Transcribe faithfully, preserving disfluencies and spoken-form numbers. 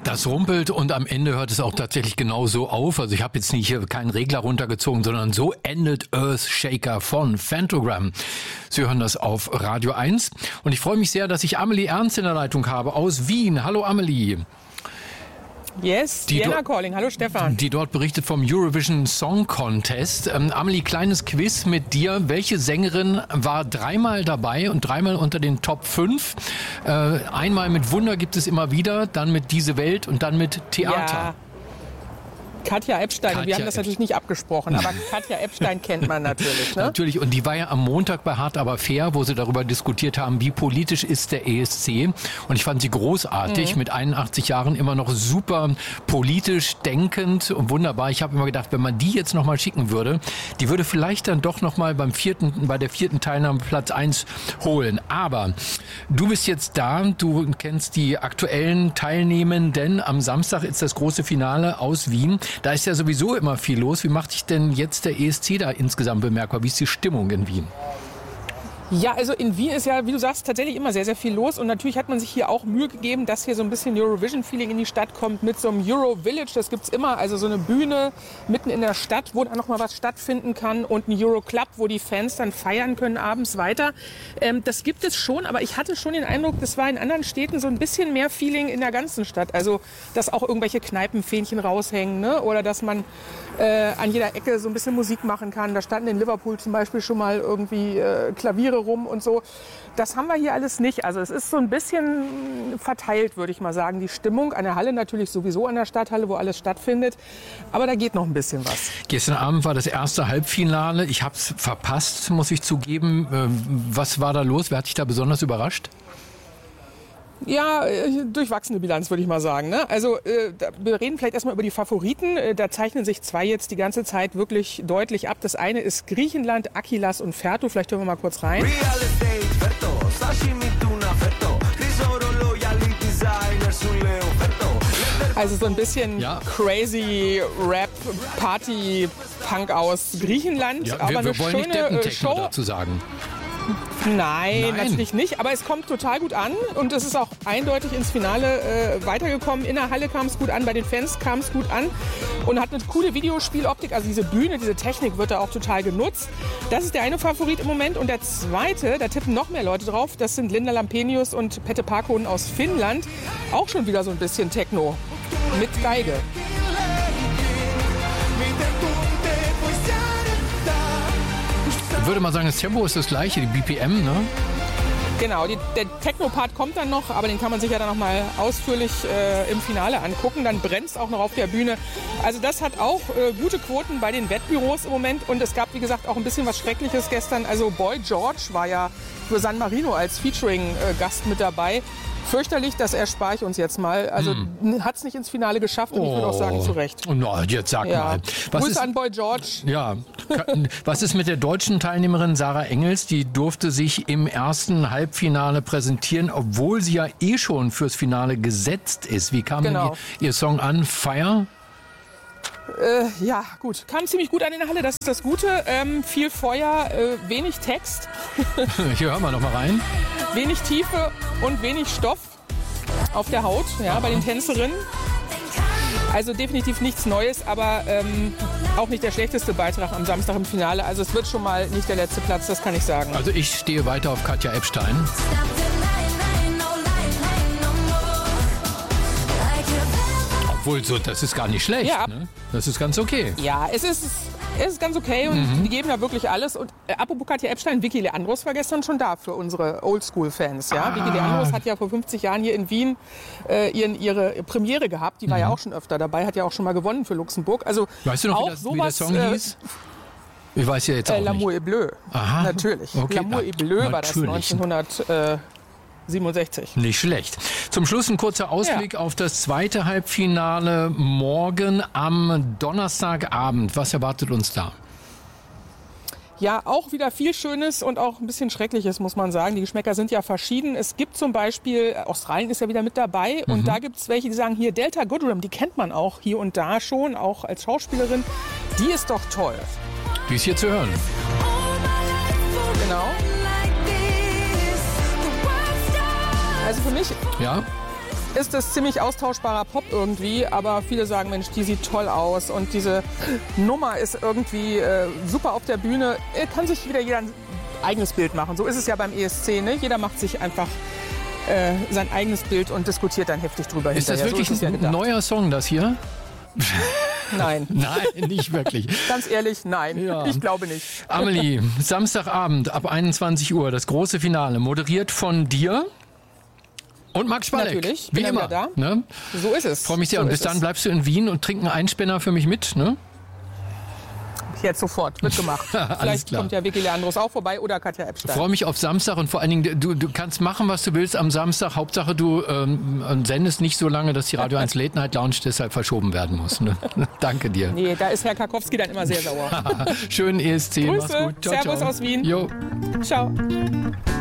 Das rumpelt und am Ende hört es auch tatsächlich genau so auf. Also ich habe jetzt nicht hier keinen Regler runtergezogen, sondern so endet Earthshaker von Phantogram. Sie hören das auf Radio eins. Und ich freue mich sehr, dass ich Amelie Ernst in der Leitung habe aus Wien. Hallo Amelie. Yes, die Vienna Calling. Hallo Stefan. Die dort berichtet vom Eurovision Song Contest. Ähm, Amelie, kleines Quiz mit dir. Welche Sängerin war dreimal dabei und dreimal unter den Top fünf? Äh, einmal mit Wunder gibt es immer wieder, dann mit Diese Welt und dann mit Theater. Ja. Katja Epstein. Katja und wir haben das Epstein. natürlich nicht abgesprochen, aber Katja Epstein kennt man natürlich. Ne? Natürlich, und die war ja am Montag bei Hart aber fair, wo sie darüber diskutiert haben, wie politisch ist der E S C. Und ich fand sie großartig, mhm. mit einundachtzig Jahren immer noch super politisch denkend und wunderbar. Ich habe immer gedacht, wenn man die jetzt nochmal schicken würde, die würde vielleicht dann doch nochmal beim vierten, bei der vierten Teilnahme Platz eins holen. Aber du bist jetzt da, du kennst die aktuellen Teilnehmenden. Am Samstag ist das große Finale aus Wien. Da ist ja sowieso immer viel los. Wie macht sich denn jetzt der E S C da insgesamt bemerkbar? Wie ist die Stimmung in Wien? Ja, also in Wien ist ja, wie du sagst, tatsächlich immer sehr, sehr viel los. Und natürlich hat man sich hier auch Mühe gegeben, dass hier so ein bisschen Eurovision-Feeling in die Stadt kommt mit so einem Euro-Village. Das gibt's immer, also so eine Bühne mitten in der Stadt, wo dann noch mal was stattfinden kann. Und ein Euro-Club, wo die Fans dann feiern können abends weiter. Ähm, das gibt es schon, aber ich hatte schon den Eindruck, das war in anderen Städten so ein bisschen mehr Feeling in der ganzen Stadt. Also, dass auch irgendwelche Kneipenfähnchen raushängen, ne? Oder dass man äh, an jeder Ecke so ein bisschen Musik machen kann. Da standen in Liverpool zum Beispiel schon mal irgendwie äh, Klaviere rum und so. Das haben wir hier alles nicht. Also es ist so ein bisschen verteilt, würde ich mal sagen, die Stimmung. An der Halle natürlich sowieso, an der Stadthalle, wo alles stattfindet. Aber da geht noch ein bisschen was. Gestern Abend war das erste Halbfinale. Ich habe es verpasst, muss ich zugeben. Was war da los? Wer hat dich da besonders überrascht? Ja, äh, durchwachsene Bilanz, würde ich mal sagen. Ne? Also äh, da, wir reden vielleicht erstmal über die Favoriten. Äh, da zeichnen sich zwei jetzt die ganze Zeit wirklich deutlich ab. Das eine ist Griechenland, Akilas und Ferto. Vielleicht hören wir mal kurz rein. Also so ein bisschen ja. crazy Rap, Party, Punk aus Griechenland. Ja, aber wir, wir eine wollen schöne nicht Deppentechno Show dazu sagen. Nein, Nein, natürlich nicht. Aber es kommt total gut an und es ist auch eindeutig ins Finale äh, weitergekommen. In der Halle kam es gut an, bei den Fans kam es gut an und hat eine coole Videospieloptik. Also diese Bühne, diese Technik wird da auch total genutzt. Das ist der eine Favorit im Moment. Und der zweite, da tippen noch mehr Leute drauf, das sind Linda Lampenius und Pete Parkkonen aus Finnland. Auch schon wieder so ein bisschen Techno mit Geige. Ich würde mal sagen, das Tempo ist das gleiche, die B P M, ne? Genau, die, der Techno-Part kommt dann noch, aber den kann man sich ja dann noch mal ausführlich äh, im Finale angucken. Dann brennt es auch noch auf der Bühne. Also das hat auch äh, gute Quoten bei den Wettbüros im Moment. Und es gab, wie gesagt, auch ein bisschen was Schreckliches gestern. Also Boy George war ja für San Marino als Featuring-Gast mit dabei. Fürchterlich, das erspare ich uns jetzt mal. Also hm. hat es nicht ins Finale geschafft und oh. ich würde auch sagen, zu Recht. No, jetzt sag ja. mal. Was Grüße ist, an Boy George. Ja. Was ist mit der deutschen Teilnehmerin Sarah Engels? Die durfte sich im ersten Halbfinale präsentieren, obwohl sie ja eh schon fürs Finale gesetzt ist. Wie kam genau. denn ihr, ihr Song an? Fire? Äh, ja, gut. Kam ziemlich gut an in der Halle, das ist das Gute. Ähm, viel Feuer, äh, wenig Text. Hier hören wir noch mal rein. Wenig Tiefe und wenig Stoff auf der Haut, ja, Aha. bei den Tänzerinnen. Also definitiv nichts Neues, aber ähm, auch nicht der schlechteste Beitrag am Samstag im Finale. Also es wird schon mal nicht der letzte Platz, das kann ich sagen. Also ich stehe weiter auf Katja Epstein. Obwohl, so, das ist gar nicht schlecht. Ja. Ne? Das ist ganz okay. Ja, es ist, es ist ganz okay und Mhm. die geben da wirklich alles. Und äh, apropos Katja Epstein, Vicky Leandros war gestern schon da für unsere Oldschool-Fans. Ja? Ah. Vicky Leandros hat ja vor fünfzig Jahren hier in Wien äh, ihren, ihre Premiere gehabt. Die war Mhm. ja auch schon öfter dabei, hat ja auch schon mal gewonnen für Luxemburg. Also weißt du noch, auch wie, das, sowas, wie der Song äh, hieß? Ich weiß ja jetzt auch äh, L'amour nicht. est bleu. Aha. Natürlich. Okay. L'amour est bleu Na, war das natürlich. neunzehnhundertsiebenundsechzig. Nicht schlecht. Zum Schluss ein kurzer Ausblick ja. auf das zweite Halbfinale morgen am Donnerstagabend. Was erwartet uns da? Ja, auch wieder viel Schönes und auch ein bisschen Schreckliches, muss man sagen. Die Geschmäcker sind ja verschieden. Es gibt zum Beispiel, Australien ist ja wieder mit dabei. Und Mhm. da gibt es welche, die sagen, hier Delta Goodrem, die kennt man auch hier und da schon, auch als Schauspielerin. Die ist doch toll. Die ist hier zu hören. Genau. Also für mich Ja? ist es ziemlich austauschbarer Pop irgendwie, aber viele sagen, Mensch, die sieht toll aus und diese Nummer ist irgendwie äh, super auf der Bühne. Äh, kann sich wieder jeder ein eigenes Bild machen. So ist es ja beim E S C, ne? Jeder macht sich einfach äh, sein eigenes Bild und diskutiert dann heftig drüber. Ist hinterher. das wirklich so ist es ein ja neuer Song, das hier? Nein. Nein, nicht wirklich. Ganz ehrlich, nein. Ja. Ich glaube nicht. Amelie, Samstagabend ab einundzwanzig Uhr, das große Finale, moderiert von dir und Max Spalleck. Natürlich, wie bin immer. da. Ne? So ist es. Freue mich sehr. So und bis ist dann es. bleibst du in Wien und trink einen Einspänner für mich mit, ne? Jetzt sofort, wird gemacht. Vielleicht klar. kommt ja Vicky Leandros auch vorbei oder Katja Ich Epstein. freue mich auf Samstag und vor allen Dingen, du, du kannst machen, was du willst am Samstag. Hauptsache, du ähm, sendest nicht so lange, dass die Radio eins Late Night Lounge deshalb verschoben werden muss. Ne? Danke dir. Nee, da ist Herr Karkowski dann immer sehr sauer. Schönen E S C. Grüße, Mach's gut. Ciao, Servus ciao. aus Wien. Jo. Ciao.